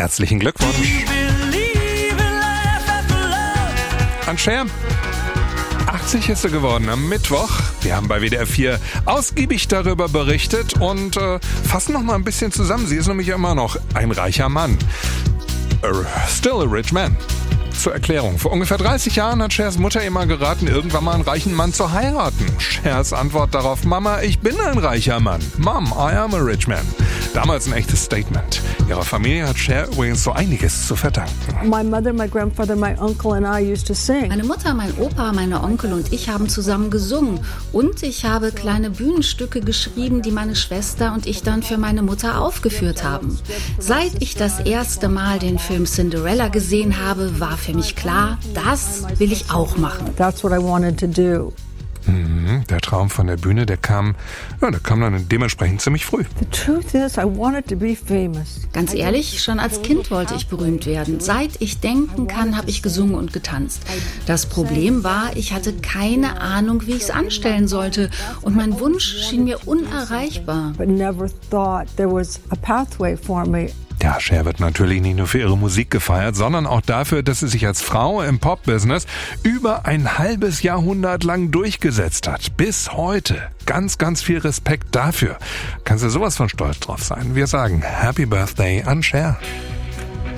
Herzlichen Glückwunsch an Cher. 80 ist sie geworden am Mittwoch. Wir haben bei WDR 4 ausgiebig darüber berichtet und fassen noch mal ein bisschen zusammen. Sie ist nämlich immer noch ein reicher Mann. Still a rich man. Zur Erklärung. Vor ungefähr 30 Jahren hat Chers Mutter ihr mal geraten, irgendwann mal einen reichen Mann zu heiraten. Chers Antwort darauf: Mama, ich bin ein reicher Mann. Mom, I am a rich man. Damals ein echtes Statement. Ihrer Familie hat Cher übrigens so einiges zu verdanken. My mother, my grandfather, my uncle and I used to sing. Meine Mutter, mein Opa, meine Onkel und ich haben zusammen gesungen. Und ich habe kleine Bühnenstücke geschrieben, die meine Schwester und ich dann für meine Mutter aufgeführt haben. Seit ich das erste Mal den Film Cinderella gesehen habe, war für mich klar, das will ich auch machen. That's what I wanted to do. Der Traum von der Bühne, der kam dann dementsprechend ziemlich früh. The truth is, I wanted to be famous. Ganz ehrlich, schon als Kind wollte ich berühmt werden. Seit ich denken kann, habe ich gesungen und getanzt. Das Problem war, ich hatte keine Ahnung, wie ich es anstellen sollte. Und mein Wunsch schien mir unerreichbar. But never thought there was a pathway for me. Ja, Cher wird natürlich nicht nur für ihre Musik gefeiert, sondern auch dafür, dass sie sich als Frau im Pop-Business über ein halbes Jahrhundert lang durchgesetzt hat. Bis heute. Ganz, ganz viel Respekt dafür. Kannst du sowas von stolz drauf sein. Wir sagen Happy Birthday an Cher.